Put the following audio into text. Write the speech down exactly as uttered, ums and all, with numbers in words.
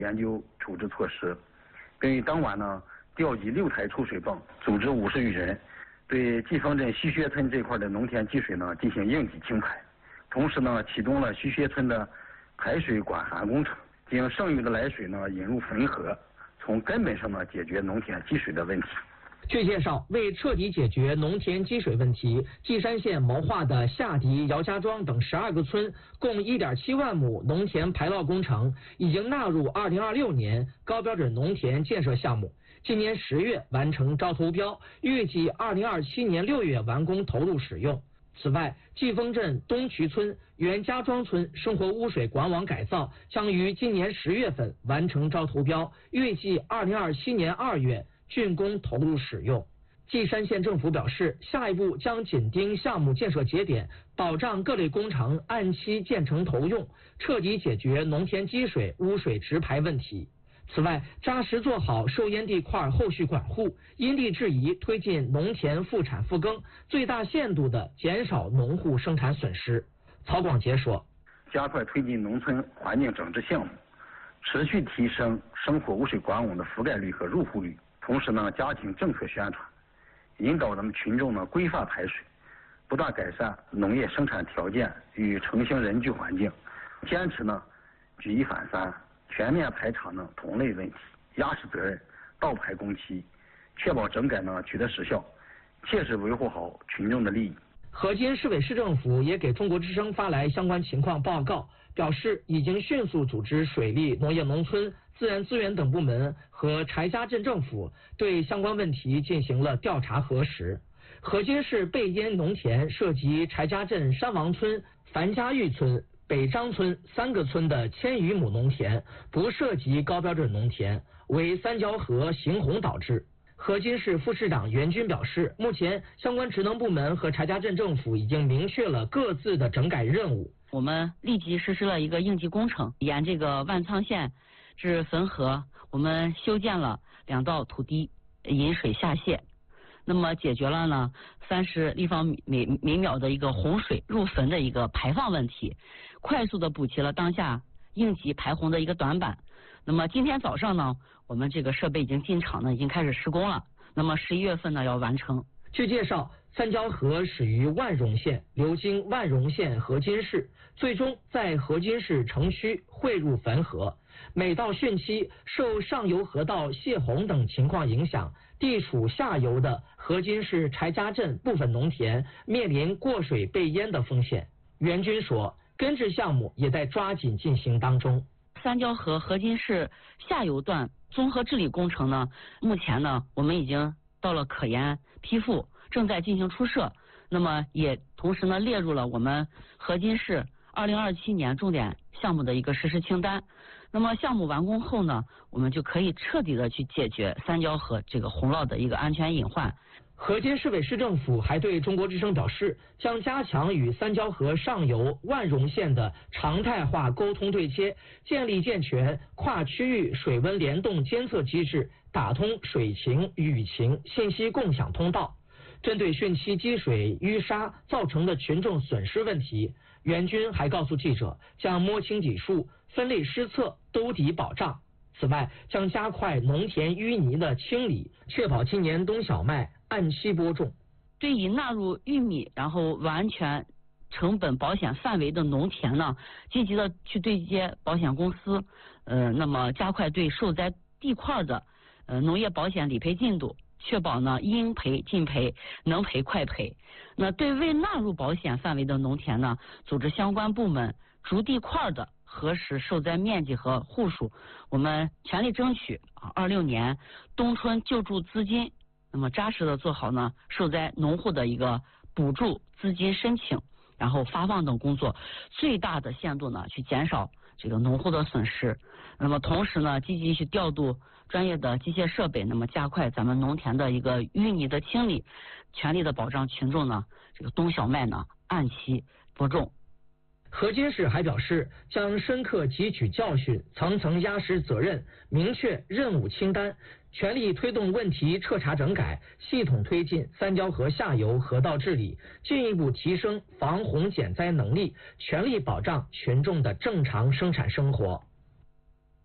研究处置措施，并于当晚呢调集六台抽水泵，组织五十余人，对季风镇西薛村这块的农田积水呢进行应急清排，同时呢启动了西薛村的排水管涵工程，将剩余的来水呢引入汾河，从根本上呢解决农田积水的问题。 据介绍，为彻底解决农田积水问题，稷山县谋划的下迪、姚家庄等十二个村共 一点七万亩农田排涝工程已经纳入二零二六年高标准农田建设项目，今年十月完成招投标，预计二零二七年六月完工投入使用。此外，季风镇东渠村、袁家庄村生活污水管网改造将于今年十月份完成招投标，预计二零二七年二月竣工投入使用。稷山县政府表示，下一步将紧盯项目建设节点，保障各类工程按期建成投用，彻底解决农田积水、污水直排问题。此外，扎实做好受烟地块后续管护，因地制宜推进农田复产复耕，最大限度地减少农户生产损失。曹广杰说， 加快推进农村环境整治项目，持续提升生活污水管网的覆盖率和入户率，同时呢加强政策宣传，引导咱们群众呢规范排水，不断改善农业生产条件与城乡人居环境，坚持呢举一反三，全面排查呢同类问题，压实责任，倒排工期，确保整改呢取得实效，切实维护好群众的利益。 河津市委市政府也给中国之声发来相关情况报告，表示已经迅速组织水利、农业农村、自然资源等部门和柴家镇政府对相关问题进行了调查核实。河津市背烟农田涉及柴家镇山王村、樊家峪村、北张村三个村的千余亩农田，不涉及高标准农田，为三交河行洪导致。河津市副市长袁军表示，目前相关职能部门和柴家镇政府已经明确了各自的整改任务。 我们立即实施了一个应急工程，沿这个万沧县至汾河，我们修建了两道土堤，引水下泄。那么解决了呢三十立方米每每秒的一个洪水入汾的一个排放问题，快速的补齐了当下应急排洪的一个短板。那么今天早上呢，我们这个设备已经进场呢，已经开始施工了。那么十一月份呢要完成。 据介绍，三交河始于万荣县，流经万荣县河津市，最终在河津市城区汇入汾河。每到汛期，受上游河道泄洪等情况影响，地处下游的河津市柴家镇部分农田面临过水被淹的风险。袁军说，根治项目也在抓紧进行当中。 三交河河津市下游段综合治理工程呢，目前呢我们已经到了可研批复，正在进行初设，那么也同时呢列入了我们河津市二零二七年重点项目的一个实施清单。那么项目完工后呢，我们就可以彻底的去解决三交河这个洪涝的一个安全隐患。 河津市委市政府还对中国之声表示，将加强与三交河上游万荣县的常态化沟通对接，建立健全跨区域水温联动监测机制，打通水情、雨情信息共享通道。针对汛期积水淤沙造成的群众损失问题，袁军还告诉记者，将摸清底数，分类施策，兜底保障。此外，将加快农田淤泥的清理，确保今年冬小麦按期播种。 对于纳入玉米然后完全成本保险范围的农田呢，积极的去对接保险公司，呃，那么加快对受灾地块的呃农业保险理赔进度，确保呢应赔尽赔，能赔快赔。那对未纳入保险范围的农田呢，组织相关部门逐地块的核实受灾面积和户数，我们全力争取啊二六年冬春救助资金，那么扎实的做好呢受灾农户的一个补助资金申请，然后发放等工作，最大的限度呢去减少这个农户的损失。那么同时呢，积极去调度专业的机械设备，那么加快咱们农田的一个淤泥的清理，全力的保障群众呢这个冬小麦呢按期播种。 河津市还表示，将深刻汲取教训，层层压实责任，明确任务清单，全力推动问题彻查整改，系统推进三交河下游河道治理，进一步提升防洪减灾能力，全力保障群众的正常生产生活。